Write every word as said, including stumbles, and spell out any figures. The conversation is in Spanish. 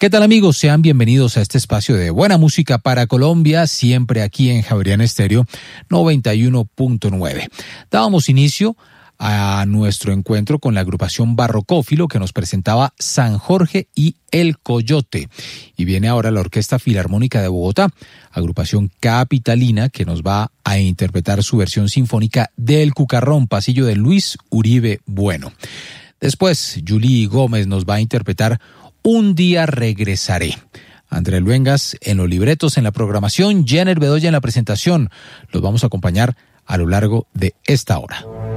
¿Qué tal, amigos? Sean bienvenidos a este espacio de buena música para Colombia, siempre aquí en Javeriana Estéreo noventa y uno punto nueve. Dábamos inicio a nuestro encuentro con la agrupación Barrocófilo, que nos presentaba San Jorge y El Coyote. Y viene ahora la Orquesta Filarmónica de Bogotá, agrupación capitalina, que nos va a interpretar su versión sinfónica del Cucarrón, pasillo de Luis Uribe Bueno. Después, Julie Gómez nos va a interpretar Un día regresaré. André Luengas en los libretos, en la programación, Jenner Bedoya en la presentación. Los vamos a acompañar a lo largo de esta hora.